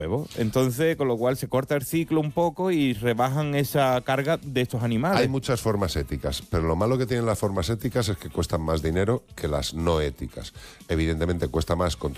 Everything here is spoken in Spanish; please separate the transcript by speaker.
Speaker 1: huevos. Entonces, con lo cual se corta el ciclo un poco y rebajan esa carga de estos animales.
Speaker 2: Hay muchas formas éticas, pero lo malo que tienen las formas éticas es que cuestan más dinero que las no éticas. Evidentemente cuesta más controlar